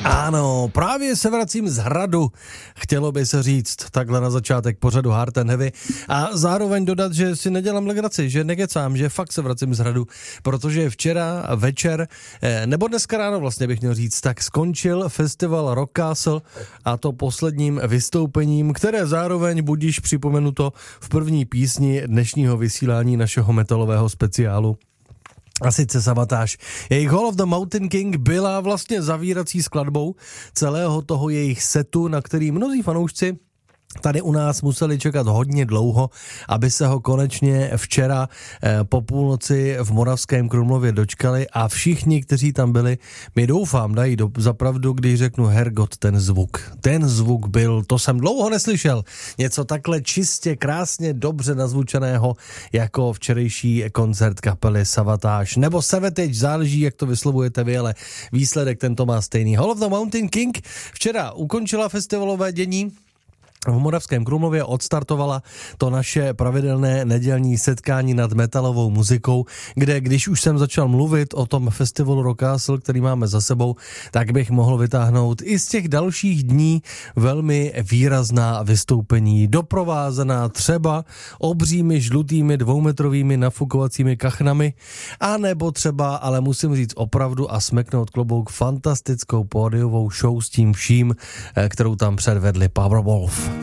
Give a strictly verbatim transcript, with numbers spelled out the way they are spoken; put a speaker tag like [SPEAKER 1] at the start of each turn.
[SPEAKER 1] Ano, právě se vracím z hradu, chtělo by se říct, takhle na začátek pořadu Hard and Heavy a zároveň dodat, že si nedělám legraci, že nekecám, že fakt se vracím z hradu, protože včera večer, nebo dneska ráno vlastně bych měl říct, tak skončil festival Rock Castle a to posledním vystoupením, které zároveň budíš připomenuto v první písni dnešního vysílání našeho metalového speciálu. A sice Savatage. Jejich Hall of the Mountain King byla vlastně zavírací skladbou celého toho jejich setu, na který mnozí fanoušci tady u nás museli čekat hodně dlouho, aby se ho konečně včera eh, po půlnoci v Moravském Krumlově dočkali a všichni, kteří tam byli, mi doufám, dají do, zapravdu, když řeknu hergot, ten zvuk. Ten zvuk byl, to jsem dlouho neslyšel, něco takhle čistě, krásně, dobře nazvučeného jako včerejší koncert kapely Savatage. Nebo Savatage, záleží, jak to vyslovujete vy, ale výsledek tento má stejný. Hall of the Mountain King včera ukončila festivalové dění v Moravském Krumlově, odstartovala to naše pravidelné nedělní setkání nad metalovou muzikou, kde když už jsem začal mluvit o tom festivalu Rock Castle, který máme za sebou, tak bych mohl vytáhnout i z těch dalších dní velmi výrazná vystoupení, doprovázená třeba obřími žlutými dvoumetrovými nafukovacími kachnami, a nebo třeba, ale musím říct opravdu a smeknout klobouk, fantastickou pódiovou show s tím vším, kterou tam předvedli Powerwolf.